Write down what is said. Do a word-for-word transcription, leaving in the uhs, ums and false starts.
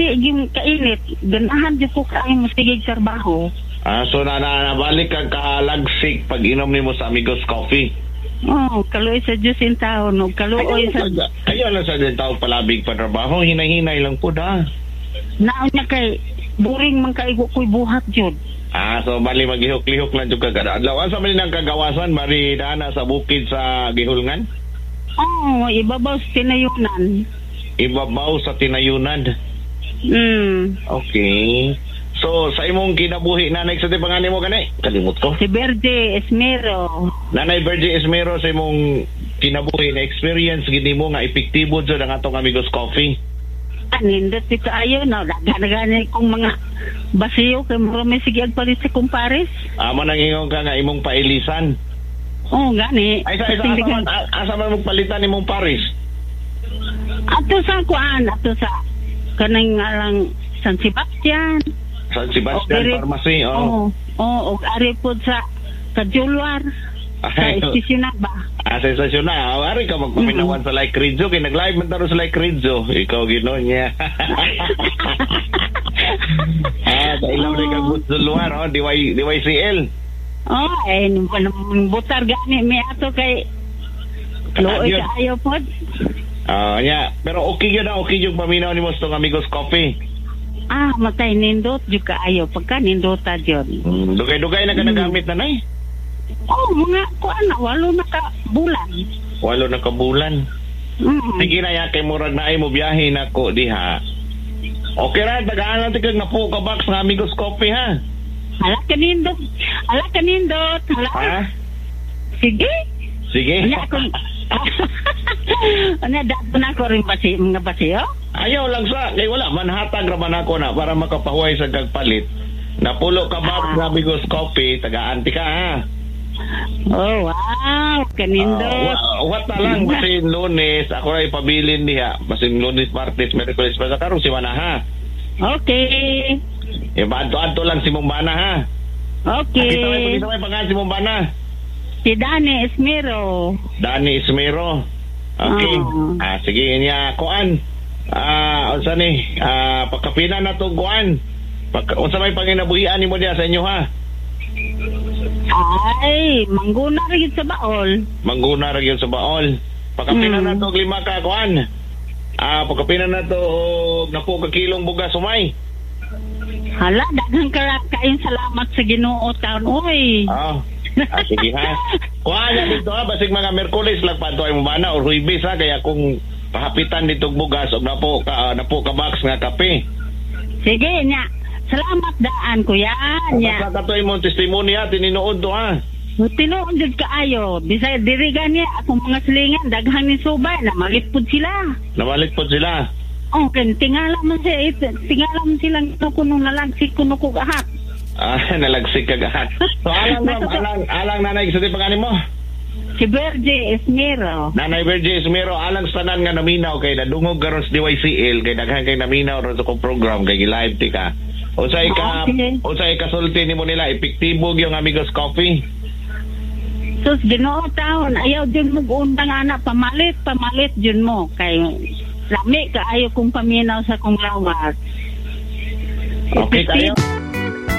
dati yung kainit, ganahan di ko kayo masigig trabaho. Ah, so na, na nabalik kang kalagsik pag inom nimo sa Amigos Coffee. Oh, kaluoy sa Diyos in taon, no? Kaluoy sa... Ayaw lang sa din tao palabig pa trabaho, hinay-hinay lang po da. Naon niya kay, buring man kaigo ko'y buhat yun. Ah, so bali maghihok-lihok lang juga kada adlaw. Asa man nang kagawasan bari dana sa bukid sa Gihulngan? Oh, ibabaw sa tinayunan. Ibabaw sa tinayunan. Hmm. Okay. So, sa imong kinabuhi, nanay, sa di pangalan mo kanay? Kalimot ko. Si Verde Esmero. Nanay Verde Esmero, sa imong kinabuhi na experience, gini mo nga epektibo dyan ang atong Amigos Coffee. Anindot dito ayaw na. Gana-gana kong mga basiyo kay marami sige agpalit sa kumpares. Amo nang ingon ka nga imong pailisan. Oo, oh, gani. Ay, sa isa, asa man, asa man magpalitan imong paris? Ato sa kuan, ato sa kanang nga lang San Sebastian. San Sebastian o, Pharmacy, oo. Oo, oo, o ari po sa Kajulwar. Sa istisyonan ba? Ah, sensasyon na. Ari ka magpaminawan mm-hmm. sa Like Rizzo. Kaya nag-live man taro sa Like Rizzo. Ikaw gino'n niya. Ah, sa ilaw rin kang boots sa luar, oh. D Y C L. Oh, eh, butar gani. May ato kay Looy ka ayaw po. Ah, niya. Pero okay yun na. Okay yung paminaw ni mo sa Amigos Coffee. Ah, matay nindot juga ayaw pagka nindota dyan. Hmm, dugay-dugay na ka nagamit na nay? Oh, mga kuan na walo na ka bulan. Walo na ka bulan. Mm. Sige na ya kay murag na ay mo biyahe na ko diha. Okay ra, tagaan natin kag napo ka box ng Amigos Coffee ha. Hala ka nindot. Hala ka nindot. Hala. Ha? Sige. Sige. Ano ako? Ano dato na ko rin basi mga basiyo? Ayaw lang sa, kay wala, manhatag raman ako na para makapahuay sa gagpalit. Napulo ka ba sa Amigos Coffee, taga-anti ka ha? Oh, wow, kanindo. Uh, what na lang, basin Lunes, ako na ipabilin niya. Basin Lunes, Martes, Merkulis, pa sa karong si Mana ha? Okay. E, bato-ato lang si Mumbana ha? Okay. Kita may, kita may pangalan si Mumbana? Si Dani Esmero. Dani Esmero. Okay. Oh. Ah, sige niya, kuan. Ah, unsa ni? Ah, pagkapinan na to kuan. Pag unsa may panginabuhian nimo diha sa inyo ha? Ay, mangguna rin sa baol. Mangguna rin sa baol. Pagkapinan hmm. na to lima ka kuan. Ah, pagkapinan na to napo ka kilong bugas umay. Hala, daghang ka kain salamat sa Ginoo taon oy. Ah. Ah, sige ha. Kuha na dito ha, basig mga Merkulis lang pa ito ay mabana o Ruibis ha, kaya kung pahapitan dito bugas o napo ka, uh, napo ka box nga kape. Sige nya, salamat daan kuya nya. Basta katoy mong testimony ha, tininood to ha. Tinuod jud kaayo, bisay diri gani akong mga silingan daghang ni subay na malitpod sila. Namalitpod sila. Oh, kan tingala man siya, tingala man silang kuno nalagsik kuno ko gahat. Ah, nalagsik ka gahat. So, alang, ma'am, alang, alang nanay, sa di panganin mo? Si Verde Esmero. Nanay Verde Esmero, alang sanan nga naminaw kay nadungog karon sa D Y C L, kay daghan kay naminaw ron sa kong program, kay live ti ka. O sa ika, okay. O sa ikasulti ni mo nila, epektibo yung Amigos Coffee. Sus, Ginoo taon, ayaw dyan mo undang anak, pamalit, pamalit dyan mo. Kay lami ka, ayaw kong paminaw sa kong lawat. Okay, kayo.